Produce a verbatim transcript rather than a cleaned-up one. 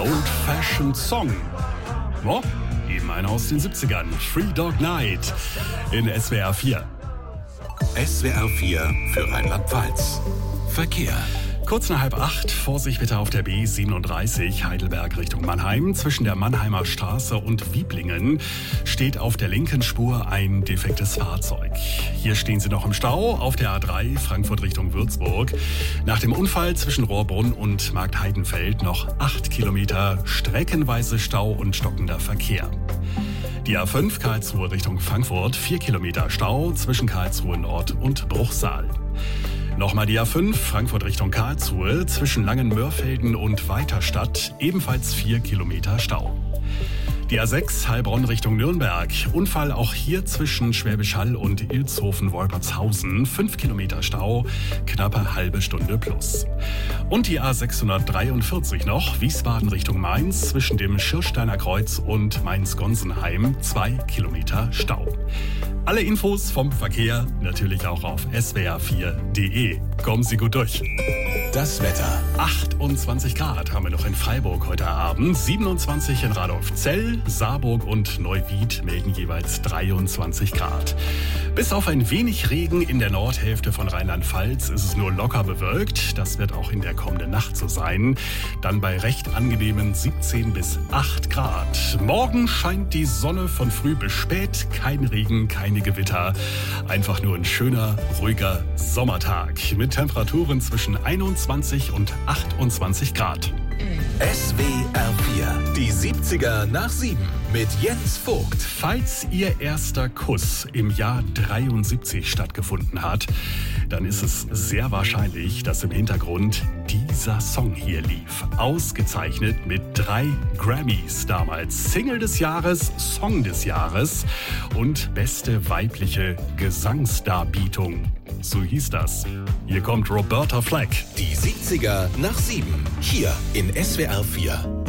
Old-Fashioned Song. Oh, eben einer aus den siebzigern. Three Dog Night in S W R vier. S W R vier für Rheinland-Pfalz. Verkehr. Kurz nach halb acht, Vorsicht bitte auf der B siebenunddreißig Heidelberg Richtung Mannheim. Zwischen der Mannheimer Straße und Wieblingen steht auf der linken Spur ein defektes Fahrzeug. Hier stehen Sie noch im Stau auf der A drei Frankfurt Richtung Würzburg. Nach dem Unfall zwischen Rohrbrunn und Marktheidenfeld noch acht Kilometer streckenweise Stau und stockender Verkehr. Die A fünf Karlsruhe Richtung Frankfurt, vier Kilometer Stau zwischen Karlsruhe Nord und Bruchsal. Nochmal die A fünf, Frankfurt Richtung Karlsruhe, zwischen Langenmörfelden und Weiterstadt, ebenfalls vier Kilometer Stau. Die A sechs, Heilbronn Richtung Nürnberg, Unfall auch hier zwischen Schwäbisch Hall und Ilshofen-Wolpertshausen, fünf Kilometer Stau, knappe halbe Stunde plus. Und die A sechshundertdreiundvierzig noch, Wiesbaden Richtung Mainz, zwischen dem Schirsteiner Kreuz und Mainz-Gonsenheim, zwei Kilometer Stau. Alle Infos vom Verkehr natürlich auch auf S W R vier punkt de. Kommen Sie gut durch. Das Wetter. achtundzwanzig Grad haben wir noch in Freiburg heute Abend, siebenundzwanzig in Radolfzell, Saarburg und Neuwied melden jeweils dreiundzwanzig Grad. Bis auf ein wenig Regen in der Nordhälfte von Rheinland-Pfalz ist es nur locker bewölkt. Das wird auch in der kommenden Nacht so sein. Dann bei recht angenehmen siebzehn bis acht Grad. Morgen scheint die Sonne von früh bis spät. Kein Regen, keine Gewitter. Einfach nur ein schöner, ruhiger Sommertag mit Temperaturen zwischen einundzwanzig und achtundzwanzig Grad. S W R vier, die siebziger nach sieben mit Jens Vogt. Falls Ihr erster Kuss im Jahr dreiundsiebzig stattgefunden hat, dann ist es sehr wahrscheinlich, dass im Hintergrund dieser Song hier lief. Ausgezeichnet mit drei Grammys damals. Single des Jahres, Song des Jahres und beste weibliche Gesangsdarbietung. So hieß das. Hier kommt Roberta Flack. Die siebziger nach sieben. Hier in S W R vier.